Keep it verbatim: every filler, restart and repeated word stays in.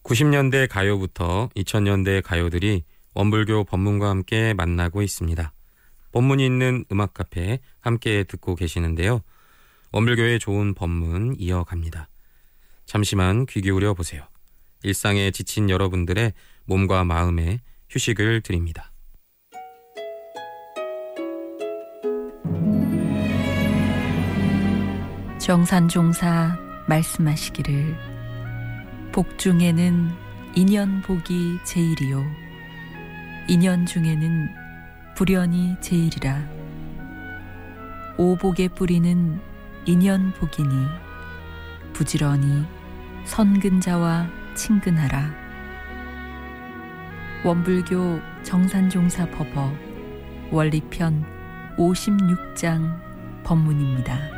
구십 년대 가요부터 이천 년대 가요들이 원불교 법문과 함께 만나고 있습니다. 법문이 있는 음악 카페 함께 듣고 계시는데요. 원불교의 좋은 법문 이어갑니다. 잠시만 귀 기울여 보세요. 일상에 지친 여러분들의 몸과 마음에 휴식을 드립니다. 정산종사 말씀하시기를 복 중에는 인연복이 제일이요 인연 중에는 불연이 제일이라. 오복의 뿌리는 인연복이니 부지런히 선근자와 친근하라. 원불교 정산종사 법어 원리편 오십육 장 법문입니다.